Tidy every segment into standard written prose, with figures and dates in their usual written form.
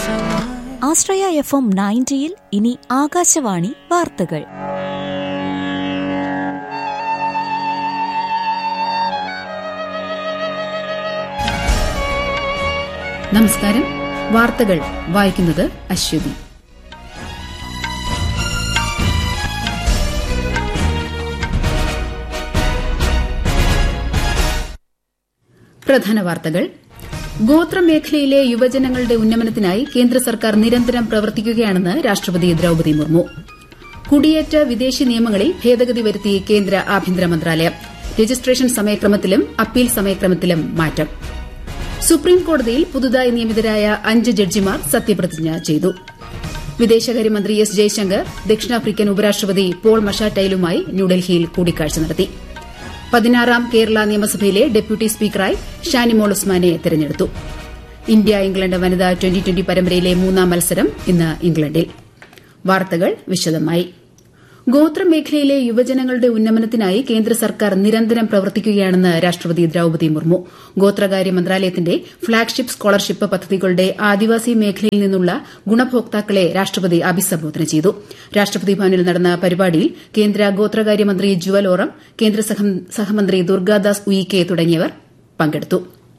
ആശ്രയ FM 90 ഇനി ആകാശവാണി വാർത്തകൾ. നമസ്കാരം. വാർത്തകൾ വായിക്കുന്നത് അശ്വതി. പ്രധാന വാർത്തകൾ. ഗോത്രമേഖലയിലെ യുവജനങ്ങളുടെ ഉന്നമനത്തിനായി കേന്ദ്ര സർക്കാർ നിരന്തരം പ്രവർത്തിക്കുകയാണെന്ന് രാഷ്ട്രപതി ദ്രൌപദി മുർമു. കുടിയേറ്റ വിദേശി നിയമങ്ങളിൽ ഭേദഗതി വരുത്തി കേന്ദ്ര ആഭ്യന്തര മന്ത്രാലയം. രജിസ്ട്രേഷൻ സമയക്രമത്തിലും അപ്പീൽ സമയക്രമത്തിലും മാറ്റം. സുപ്രീംകോടതിയിൽ പുതുതായി നിയമിതരായ 5 ജഡ്ജിമാർ സത്യപ്രതിജ്ഞ ചെയ്തു. വിദേശകാര്യമന്ത്രി എസ് ജയശങ്കർ ദക്ഷിണാഫ്രിക്കൻ ഉപരാഷ്ട്രപതി പോൾ മഷാറ്റൈലുമായി ന്യൂഡൽഹിയിൽ കൂടിക്കാഴ്ച നടത്തി. 16ാം കേരള നിയമസഭയിലെ ഡെപ്യൂട്ടി സ്പീക്കറായി ഷാനിമോൾ ഉസ്മാനെ തെരഞ്ഞെടുത്തു. ഇന്ത്യ ഇംഗ്ലണ്ട് വനിതാ ട്വന്റി പരമ്പരയിലെ 3ാം മത്സരം ഇന്ന് ഇംഗ്ലണ്ടിൽ. വാർത്തകൾ വിശദമായി. ഗോത്രമേഖലയിലെ യുവജനങ്ങളുടെ ഉന്നമനത്തിനായി കേന്ദ്ര സർക്കാർ നിരന്തരം പ്രവർത്തിക്കുകയാണെന്ന് രാഷ്ട്രപതി ദ്രൌപദി മുർമു. ഗോത്രകാര്യ മന്ത്രാലയത്തിന്റെ ഫ്ളാഗ്ഷിപ്പ് സ്കോളർഷിപ്പ് പദ്ധതികളുടെ ആദിവാസി മേഖലയിൽ നിന്നുള്ള ഗുണഭോക്താക്കളെ രാഷ്ട്രപതി അഭിസംബോധന ചെയ്തു. രാഷ്ട്രപതി ഭവനിൽ നടന്ന പരിപാടിയിൽ കേന്ദ്ര ഗോത്രകാര്യമന്ത്രി ജുവൽ ഓറം, കേന്ദ്ര സഹമന്ത്രി ദുർഗാദാസ് ഉയിക്കെ തുടങ്ങിയവർ പങ്കെടുത്തു.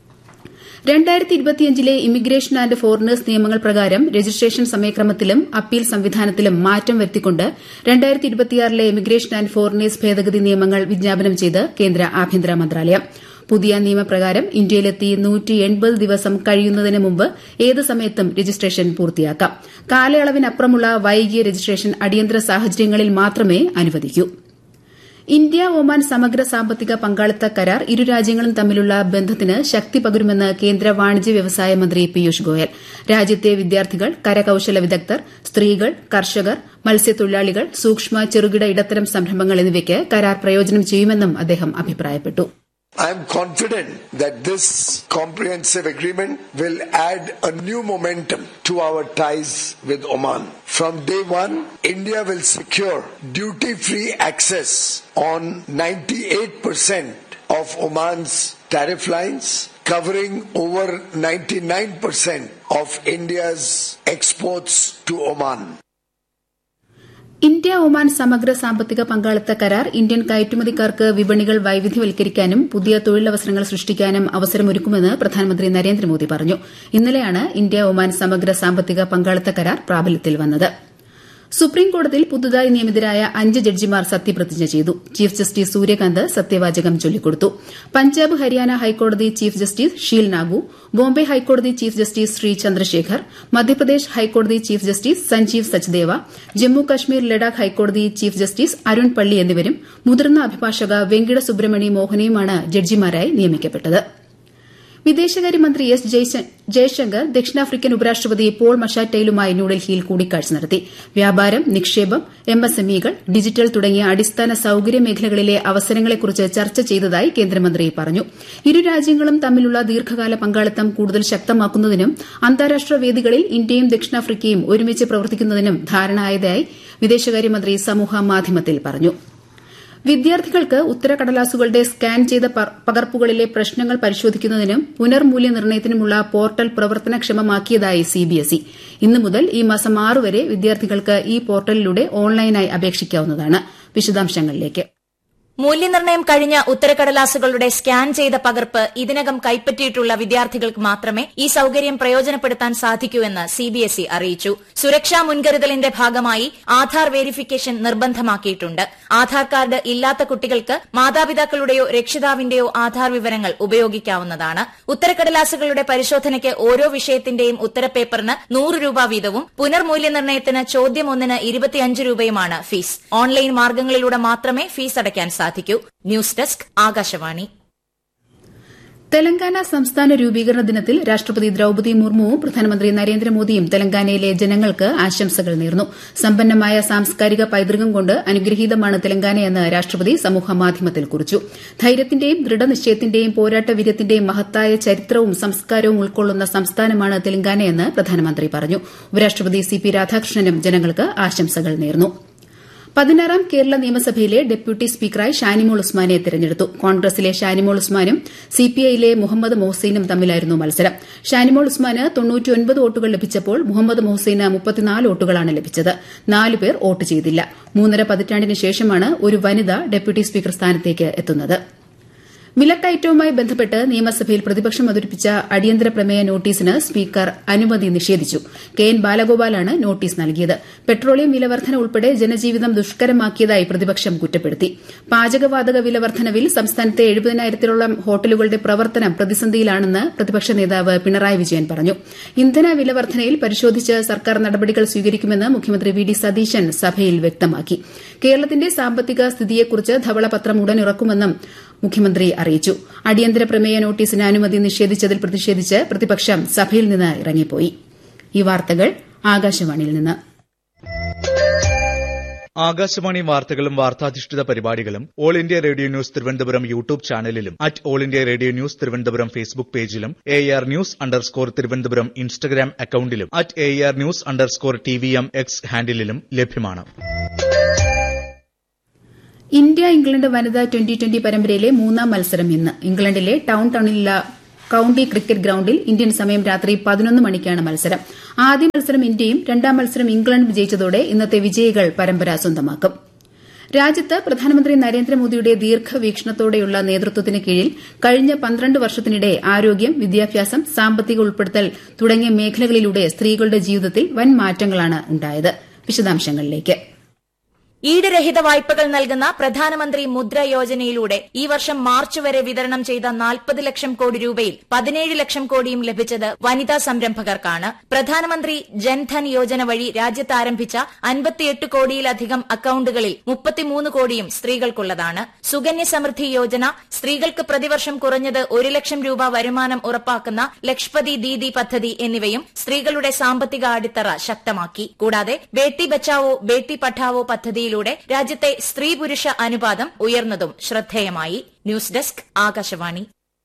2025 ഇമിഗ്രേഷൻ ആന്റ് ഫോറിനേഴ്സ് നിയമങ്ങൾ പ്രകാരം രജിസ്ട്രേഷൻ സമയക്രമത്തിലും അപ്പീൽ സംവിധാനത്തിലും മാറ്റം വരുത്തിക്കൊണ്ട് 2026 ഇമിഗ്രേഷൻ ആന്റ് ഫോറിനേഴ്സ് ഭേദഗതി നിയമങ്ങൾ വിജ്ഞാപനം ചെയ്ത് കേന്ദ്ര ആഭ്യന്തര മന്ത്രാലയം. പുതിയ നിയമപ്രകാരം ഇന്ത്യയിലെത്തി 180 ദിവസം കഴിയുന്നതിന് മുമ്പ് ഏത് സമയത്തും രജിസ്ട്രേഷൻ പൂർത്തിയാക്കാം. കാലയളവിനപ്പുറമുള്ള വൈകിയ രജിസ്ട്രേഷൻ അടിയന്തര സാഹചര്യങ്ങളിൽ മാത്രമേ അനുവദിക്കൂ. ഇന്ത്യ ഒമാൻ സമഗ്ര സാമ്പത്തിക പങ്കാളിത്ത കരാർ ഇരു രാജ്യങ്ങളും തമ്മിലുള്ള ബന്ധത്തിന് ശക്തി പകരുമെന്ന് കേന്ദ്ര വാണിജ്യ വ്യവസായ മന്ത്രി പീയൂഷ് ഗോയൽ. രാജ്യത്തെ വിദ്യാർത്ഥികൾ, കരകൌശല വിദഗ്ധർ, സ്ത്രീകൾ, കർഷകർ, മത്സ്യത്തൊഴിലാളികൾ, സൂക്ഷ്മ ചെറുകിട ഇടത്തരം സംരംഭങ്ങൾ എന്നിവയ്ക്ക് കരാർ പ്രയോജനം ചെയ്യുമെന്നും അദ്ദേഹം അഭിപ്രായപ്പെട്ടു. I am confident that this comprehensive agreement will add a new momentum to our ties with Oman. From day one, India will secure duty-free access on 98% of Oman's tariff lines, covering over 99% of India's exports to Oman. India Oman സമഗ്ര സാമ്പത്തിക പങ്കാളിത്ത കരാർ Indian കയറ്റുമതിക്കാർക്ക് വിപണികൾ വൈവിധ്യവൽക്കരിക്കാനും പുതിയ തൊഴിലവസരങ്ങൾ സൃഷ്ടിക്കാനും അവസരമൊരുക്കുമെന്ന് പ്രധാനമന്ത്രി നരേന്ദ്രമോദി പറഞ്ഞു. ഇന്നലെയാണ് ഇന്ത്യ ഒമാൻ സമഗ്ര സാമ്പത്തിക പങ്കാളിത്ത കരാർ പ്രാബല്യത്തിൽ വന്നത്. സുപ്രീംകോടതിയിൽ പുതുതായി നിയമിതരായ 5 ജഡ്ജിമാർ സത്യപ്രതിജ്ഞ ചെയ്തു. ചീഫ് ജസ്റ്റിസ് സൂര്യകാന്ത് സത്യവാചകം ചൊല്ലിക്കൊടുത്തു. പഞ്ചാബ് ഹരിയാന ഹൈക്കോടതി chief justice she'll Nagu, Bombay ഹൈക്കോടതി ചീഫ് ജസ്റ്റിസ് ശ്രീ ചന്ദ്രശേഖർ, മധ്യപ്രദേശ് ഹൈക്കോടതി ചീഫ് ജസ്റ്റിസ് സഞ്ജീവ് സച്ദേവ, ജമ്മു കശ്മീർ ലഡാക്ക് ഹൈക്കോടതി ചീഫ് ജസ്റ്റിസ് അരുൺ പള്ളി എന്നിവരും മുതിർന്ന അഭിഭാഷക വെങ്കിട സുബ്രഹ്മണി മോഹനയുമാണ് ജഡ്ജിമാരായി നിയമിക്കപ്പെട്ടത്. വിദേശകാര്യമന്ത്രി എസ് ജയശങ്കർ ദക്ഷിണാഫ്രിക്കൻ ഉപരാഷ്ട്രപതി പോൾ മഷാറ്റൈലുമായി ന്യൂഡൽഹിയിൽ കൂടിക്കാഴ്ച നടത്തി. വ്യാപാരം, നിക്ഷേപം, MSMEകൾ, ഡിജിറ്റൽ തുടങ്ങിയ അടിസ്ഥാന സൌകര്യ മേഖലകളിലെ അവസരങ്ങളെക്കുറിച്ച് ചർച്ച ചെയ്തതായി കേന്ദ്രമന്ത്രി പറഞ്ഞു. ഇരു രാജ്യങ്ങളും തമ്മിലുള്ള ദീർഘകാല പങ്കാളിത്തം കൂടുതൽ ശക്തമാക്കുന്നതിനും അന്താരാഷ്ട്ര വേദികളിൽ ഇന്ത്യയും ദക്ഷിണാഫ്രിക്കയും ഒരുമിച്ച് പ്രവർത്തിക്കുന്നതിനും ധാരണയായതായി വിദേശകാര്യമന്ത്രി സമൂഹമാധ്യമത്തിൽ പറഞ്ഞു. വിദ്യാർത്ഥികൾക്ക് ഉത്തരക്കടലാസുകളുടെ സ്കാൻ ചെയ്ത പകർപ്പുകളിലെ പ്രശ്നങ്ങൾ പരിശോധിക്കുന്നതിനും പുനർമൂല്യനിർണ്ണയത്തിനുമുള്ള പോർട്ടൽ പ്രവർത്തനക്ഷമമാക്കിയതായി CBSE. ഇന്നു മുതൽ ഈ മാസം 6 വരെ വിദ്യാർത്ഥികൾക്ക് ഈ പോർട്ടലിലൂടെ ഓൺലൈനായി അപേക്ഷിക്കാവുന്നതാണ്. വിശദാംശങ്ങളിലേക്ക്. മൂല്യനിർണ്ണയം കഴിഞ്ഞ ഉത്തരക്കടലാസുകളുടെ സ്കാൻ ചെയ്ത പകർപ്പ് ഇതിനകം കൈപ്പറ്റിയിട്ടുള്ള വിദ്യാർത്ഥികൾക്ക് മാത്രമേ ഈ സൌകര്യം പ്രയോജനപ്പെടുത്താൻ സാധിക്കൂ എന്ന് CBSE അറിയിച്ചു. സുരക്ഷാ മുൻകരുതലിന്റെ ഭാഗമായി ആധാർ വെരിഫിക്കേഷൻ നിർബന്ധമാക്കിയിട്ടുണ്ട്. ആധാർ കാർഡ് ഇല്ലാത്ത കുട്ടികൾക്ക് മാതാപിതാക്കളുടെയോ രക്ഷിതാവിന്റെയോ ആധാർ വിവരങ്ങൾ ഉപയോഗിക്കാവുന്നതാണ്. ഉത്തരക്കടലാസുകളുടെ പരിശോധനയ്ക്ക് ഓരോ വിഷയത്തിന്റെയും ഉത്തരപേപ്പറിന് 100 രൂപ വീതവും പുനർമൂല്യനിർണ്ണയത്തിന് ചോദ്യം 1-ന് 25 രൂപയുമാണ് ഫീസ്. ഓൺലൈൻ മാർഗ്ഗങ്ങളിലൂടെ മാത്രമേ ഫീസ് അടയ്ക്കാൻ സാധിക്കൂ. News desk, Akashvani. തെലങ്കാന സംസ്ഥാന രൂപീകരണ ദിനത്തിൽ രാഷ്ട്രപതി ദ്രൌപദി മുർമുവും പ്രധാനമന്ത്രി നരേന്ദ്രമോദിയും തെലങ്കാനയിലെ ജനങ്ങൾക്ക് ആശംസകൾ നേർന്നു. സമ്പന്നമായ സാംസ്കാരിക പൈതൃകം കൊണ്ട് അനുഗ്രഹീതമാണ് തെലങ്കാനയെന്ന് രാഷ്ട്രപതി സമൂഹമാധ്യമത്തിൽ കുറിച്ചു. ധൈര്യത്തിന്റെയും ദൃഢനിശ്ചയത്തിന്റെയും പോരാട്ടവീര്യത്തിന്റെയും മഹത്തായ ചരിത്രവും സംസ്കാരവും ഉൾക്കൊള്ളുന്ന സംസ്ഥാനമാണ് തെലങ്കാനയെന്ന് പ്രധാനമന്ത്രി പറഞ്ഞു. ഉപരാഷ്ട്രപതി CP രാധാകൃഷ്ണനും ജനങ്ങൾക്ക് ആശംസകൾ നേർന്നു. 16ാം കേരള നിയമസഭയിലെ ഡെപ്യൂട്ടി സ്പീക്കറായി ഷാനിമോൾ ഉസ്മാനെ തെരഞ്ഞെടുത്തു. കോൺഗ്രസിലെ ഷാനിമോൾ ഉസ്മാനും സിപിഐയിലെ മുഹമ്മദ് മൊഹ്സീനും തമ്മിലായിരുന്നു മത്സരം. ഷാനിമോൾ ഉസ്മാന് 99 വോട്ടുകൾ ലഭിച്ചപ്പോൾ മുഹമ്മദ് മൊഹ്സീന് 34 വോട്ടുകളാണ് ലഭിച്ചത്. 4 പേർ വോട്ട് ചെയ്തില്ല. 3.5 പതിറ്റാണ്ടിന് ശേഷമാണ് ഒരു വനിത ഡെപ്യൂട്ടി സ്പീക്കർ സ്ഥാനത്തേക്ക് എത്തുന്നത്. വിലക്കയറ്റവുമായി ബന്ധപ്പെട്ട് നിയമസഭയിൽ പ്രതിപക്ഷം അവതരിപ്പിച്ച അടിയന്തര പ്രമേയ നോട്ടീസിന് സ്പീക്കർ അനുമതി നിഷേധിച്ചു. കെ.എൻ. ബാലഗോപാലാണ് നോട്ടീസ് നൽകിയത്. പെട്രോളിയം വിലവർദ്ധന ഉൾപ്പെടെ ജനജീവിതം ദുഷ്കരമാക്കിയതായി പ്രതിപക്ഷം കുറ്റപ്പെടുത്തി. പാചകവാതക വിലവർദ്ധനവിൽ സംസ്ഥാനത്തെ 70,000-ത്തോളം ഹോട്ടലുകളുടെ പ്രവർത്തനം പ്രതിസന്ധിയിലാണെന്ന് പ്രതിപക്ഷ നേതാവ് പിണറായി വിജയൻ പറഞ്ഞു. ഇന്ധന വിലവർദ്ധനയിൽ പരിശോധിച്ച് സർക്കാർ നടപടികൾ സ്വീകരിക്കുമെന്ന് മുഖ്യമന്ത്രി വി ഡി സതീശൻ സഭയിൽ വ്യക്തമാക്കി. കേരളത്തിന്റെ സാമ്പത്തിക സ്ഥിതിയെക്കുറിച്ച് ധവളപത്രം ഉടൻ ഇറക്കുമെന്നും മുഖ്യമന്ത്രി അറിയിച്ചു. അടിയന്തര പ്രമേയ നോട്ടീസിന് അനുമതി നിഷേധിച്ചതിൽ പ്രതിഷേധിച്ച് പ്രതിപക്ഷം സഭയിൽ നിന്ന് ഇറങ്ങിപ്പോയി. ഈ വാർത്തകൾ ആകാശവാണിയിൽ നിന്ന്. ആകാശവാണി വാർത്തകളും വാർത്താധിഷ്ഠിത പരിപാടികളും all India radio news Thiruvananthapuram YouTube ചാനലിലും all India radio news Thiruvananthapuram Facebook പേജിലും AR News_ തിരുവനന്തപുരം ഇൻസ്റ്റഗ്രാം അക്കൌണ്ടിലും AR News_TVM X ഹാൻഡിലും ലഭ്യമാണ്. ഇന്ത്യ ഇംഗ്ലണ്ട് വനിതാ ട്വന്റി പരമ്പരയിലെ 3ാം മത്സരം ഇന്ന്. ഇംഗ്ലണ്ടിലെ ടൌണിലുള്ള കൌണ്ടി ക്രിക്കറ്റ് ഗ്രൌണ്ടിൽ ഇന്ത്യൻ സമയം രാത്രി 11 മണിക്കാണ് മത്സരം. ആദ്യ മത്സരം ഇന്ത്യയും 2ാം മത്സരം ഇംഗ്ലണ്ട് വിജയിച്ചതോടെ ഇന്നത്തെ വിജയികൾ പരമ്പര സ്വന്തമാക്കും. രാജ്യത്ത് പ്രധാനമന്ത്രി നരേന്ദ്രമോദിയുടെ ദീർഘവീക്ഷണത്തോടെയുള്ള നേതൃത്വത്തിന് കീഴിൽ കഴിഞ്ഞ 12 വർഷത്തിനിടെ ആരോഗ്യം, വിദ്യാഭ്യാസം, സാമ്പത്തിക ഉൾപ്പെടുത്തൽ തുടങ്ങിയ മേഖലകളിലൂടെ സ്ത്രീകളുടെ ജീവിതത്തിൽ വൻ മാറ്റങ്ങളാണ് ഉണ്ടായത്. വിശദാംശങ്ങളിലേക്ക്. ഈടുരഹിത വായ്പകൾ നൽകുന്ന പ്രധാനമന്ത്രി മുദ്ര യോജനയിലൂടെ ഈ വർഷം മാർച്ച് വരെ വിതരണം ചെയ്ത 40 ലക്ഷം കോടി രൂപയിൽ 17 ലക്ഷം കോടിയും ലഭിച്ചത് വനിതാ സംരംഭകർക്കാണ്. പ്രധാനമന്ത്രി ജൻധൻ യോജന വഴി രാജ്യത്ത് ആരംഭിച്ച 58 കോടിയിലധികം അക്കൌണ്ടുകളിൽ 33 കോടിയും സ്ത്രീകൾക്കുള്ളതാണ്. സുകന്യ സമൃദ്ധി യോജന, സ്ത്രീകൾക്ക് പ്രതിവർഷം കുറഞ്ഞത് 1 ലക്ഷം രൂപ വരുമാനം ഉറപ്പാക്കുന്ന ലക്ഷ്പതി ദീദി പദ്ധതി എന്നിവയും സ്ത്രീകളുടെ സാമ്പത്തിക അടിത്തറ ശക്തമാക്കി. കൂടാതെ ബേട്ടി ബച്ചാവോ ബേട്ടി പഠാവോ പദ്ധതി രാജ്യത്തെ സ്ത്രീ പുരുഷ അനുപാതം ഉയർന്നതും ശ്രദ്ധേയമായി. News desk Akashvani.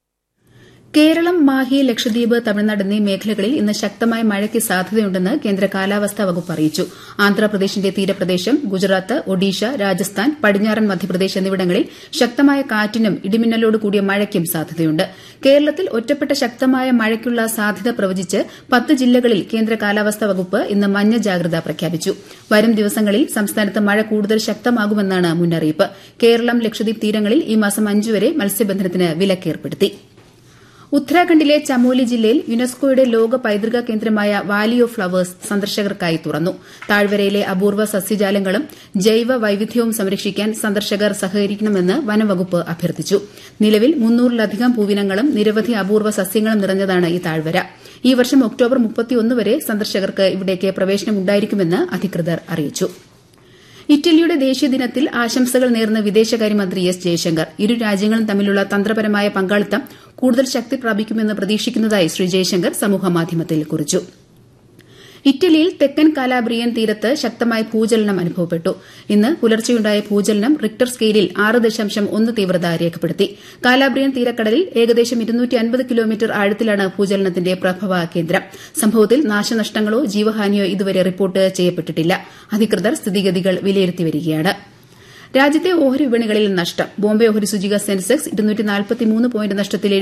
കേരളം, മാഹി, ലക്ഷദ്വീപ്, തമിഴ്നാട് എന്നീ മേഖലകളിൽ ഇന്ന് ശക്തമായ മഴയ്ക്ക് സാധ്യതയുണ്ടെന്ന് കേന്ദ്ര കാലാവസ്ഥാ വകുപ്പ് അറിയിച്ചു. ആന്ധ്രാപ്രദേശിന്റെ തീരപ്രദേശം, ഗുജറാത്ത്, ഒഡീഷ, രാജസ്ഥാൻ, പടിഞ്ഞാറൻ മധ്യപ്രദേശ് എന്നിവിടങ്ങളിൽ ശക്തമായ കാറ്റിനും ഇടിമിന്നലോട് കൂടിയ മഴയ്ക്കും സാധ്യതയുണ്ട്. കേരളത്തിൽ ഒറ്റപ്പെട്ട ശക്തമായ മഴയ്ക്കുള്ള സാധ്യത പ്രവചിച്ച് 10 ജില്ലകളിൽ കേന്ദ്ര കാലാവസ്ഥാ വകുപ്പ് ഇന്ന് മഞ്ഞ ജാഗ്രത പ്രഖ്യാപിച്ചു. വരും ദിവസങ്ങളിൽ സംസ്ഥാനത്ത് മഴ കൂടുതൽ ശക്തമാകുമെന്നാണ് മുന്നറിയിപ്പ്. കേരളം, ലക്ഷദ്വീപ് തീരങ്ങളിൽ ഈ മാസം 5 വരെ മത്സ്യബന്ധനത്തിന് വിലക്കേർപ്പെടുത്തി. ഉത്തരാഖണ്ഡിലെ ചമോലി ജില്ലയിൽ യുനെസ്കോയുടെ ലോക പൈതൃക കേന്ദ്രമായ വാലി ഓഫ് ഫ്ളവേഴ്സ് സന്ദർശകർക്കായി തുറന്നു. താഴ്വരയിലെ അപൂർവ സസ്യജാലങ്ങളും ജൈവ വൈവിധ്യവും സംരക്ഷിക്കാൻ സന്ദർശകർ സഹകരിക്കണമെന്ന് വനംവകുപ്പ് അഭ്യർത്ഥിച്ചു. നിലവിൽ 300-ലധികം പൂവിനങ്ങളും നിരവധി അപൂർവ സസ്യങ്ങളും നിറഞ്ഞതാണ് ഈ താഴ്വര. ഈ വർഷം ഒക്ടോബർ 31 വരെ സന്ദർശകർക്ക് ഇവിടേക്ക് പ്രവേശനമുണ്ടായിരിക്കുമെന്ന് അധികൃതർ അറിയിച്ചു. ഇറ്റലിയുടെ ദേശീയ ദിനത്തിൽ ആശംസകൾ നേർന്ന വിദേശകാര്യമന്ത്രി എസ് ജയശങ്കർ ഇരു രാജ്യങ്ങളും തമ്മിലുള്ള തന്ത്രപരമായ പങ്കാളിത്തം കൂടുതൽ ശക്തി പ്രാപിക്കുമെന്ന് പ്രതീക്ഷിക്കുന്നതായി ശ്രീ ജയശങ്കർ സമൂഹമാധ്യമത്തിൽ കുറിച്ചു. ഇറ്റലിയിൽ തെക്കൻ കാലാബ്രിയൻ തീരത്ത് ശക്തമായ ഭൂചലനം അനുഭവപ്പെട്ടു. ഇന്ന് പുലർച്ചെയുണ്ടായ ഭൂചലനം റിക്ടർ സ്കെയിലിൽ 6.1 തീവ്രത രേഖപ്പെടുത്തി. കാലാബ്രിയൻ തീരക്കടലിൽ ഏകദേശം 250 കിലോമീറ്റർ ആഴത്തിലാണ് ഭൂചലനത്തിന്റെ പ്രഭവ കേന്ദ്രം. സംഭവത്തിൽ നാശനഷ്ടങ്ങളോ ജീവഹാനിയോ ഇതുവരെ റിപ്പോർട്ട് ചെയ്യപ്പെട്ടിട്ടില്ല. അധികൃതർ സ്ഥിതിഗതികൾ വിലയിരുത്തിവരികയാണ്. രാജ്യത്തെ ഓഹരി വിപണികളിൽ നഷ്ടം. ബോംബെ ഓഹരി സൂചിക സെൻസെക്സ് 243 പോയിന്റ് നഷ്ടത്തിൽ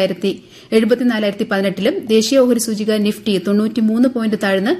74,018ലും ദേശീയ ഓഹരി സൂചിക നിഫ്റ്റി 93 പോയിന്റ് താഴ്ന്ന്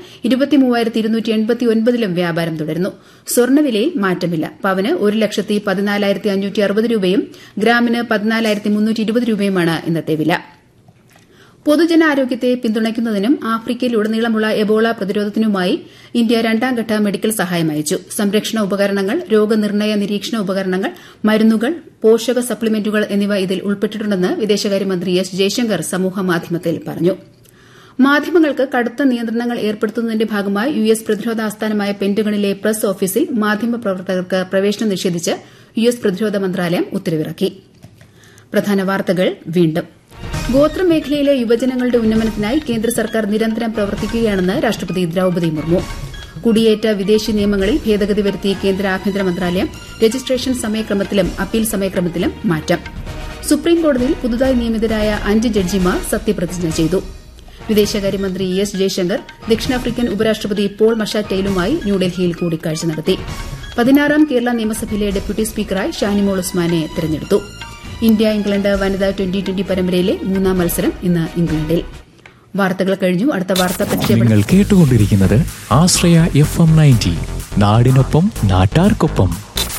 23,289ലും വ്യാപാരം തുടരുന്നു. സ്വർണ്ണവിലയിൽ മാറ്റമില്ല. പവന് 1,14,560 രൂപയും ഗ്രാമിന് 14,320 രൂപയുമാണ് ഇന്നത്തെ വില. പൊതുജനാരോഗ്യത്തെ പിന്തുണയ്ക്കുന്നതിനും ആഫ്രിക്കയിലുടനീളമുള്ള എബോള പ്രതിരോധത്തിനുമായി ഇന്ത്യ 2ാം ഘട്ട മെഡിക്കൽ സഹായം അയച്ചു. സംരക്ഷണ ഉപകരണങ്ങൾ, രോഗനിർണയ നിരീക്ഷണ ഉപകരണങ്ങൾ, മരുന്നുകൾ, പോഷക സപ്ലിമെന്റുകൾ എന്നിവ ഇതിൽ ഉൾപ്പെട്ടിട്ടുണ്ടെന്ന് വിദേശകാര്യമന്ത്രി എസ് ജയശങ്കർ സമൂഹമാധ്യമത്തിൽ പറഞ്ഞു. മാധ്യമങ്ങൾക്ക് കടുത്ത നിയന്ത്രണങ്ങൾ ഏർപ്പെടുത്തുന്നതിന്റെ ഭാഗമായി യുഎസ് പ്രതിരോധ ആസ്ഥാനമായ പെന്റഗണിലെ പ്രസ് ഓഫീസിൽ മാധ്യമപ്രവർത്തകർക്ക് പ്രവേശനം നിഷേധിച്ച് യുഎസ് പ്രതിരോധ മന്ത്രാലയം ഉത്തരവിറക്കി. പ്രധാന വാർത്തകൾ വീണ്ടും. ഗോത്രമേഖലയിലെ യുവജനങ്ങളുടെ ഉന്നമനത്തിനായി കേന്ദ്ര സർക്കാർ നിരന്തരം പ്രവർത്തിക്കുകയാണെന്ന് രാഷ്ട്രപതി ദ്രൌപദി മുർമു. കുടിയേറ്റ വിദേശി നിയമങ്ങളിൽ ഭേദഗതി വരുത്തി കേന്ദ്ര ആഭ്യന്തര മന്ത്രാലയം. രജിസ്ട്രേഷൻ സമയക്രമത്തിലും അപ്പീൽ സമയക്രമത്തിലും മാറ്റം. സുപ്രീംകോടതിയിൽ പുതുതായി നിയമിതരായ 5 ജഡ്ജിമാർ സത്യപ്രതിജ്ഞ ചെയ്തു. വിദേശകാര്യമന്ത്രി എസ് ജയശങ്കർ ദക്ഷിണാഫ്രിക്കൻ ഉപരാഷ്ട്രപതി പോൾ മഷാറ്റെയിലുമായി ന്യൂഡൽഹിയിൽ കൂടിക്കാഴ്ച നടത്തി. 16ാം കേരള നിയമസഭയിലെ ഡെപ്യൂട്ടി സ്പീക്കറായി ഷാനിമോൾ ഉസ്മാനെ തെരഞ്ഞെടുത്തു. ഇന്ത്യ ഇംഗ്ലണ്ട് വനിതാ ട്വന്റി പരമ്പരയിലെ 3ാം മത്സരം ഇന്ന് ഇംഗ്ലണ്ടിൽ. വാർത്തകൾ കഴിഞ്ഞു. അടുത്ത വാർത്ത പ്രക്ഷേപണം. നിങ്ങൾ കേട്ടുകൊണ്ടിരിക്കുന്നത് ആശ്രയ FM 90. നാടിനൊപ്പം നാട്ടാർക്കൊപ്പം.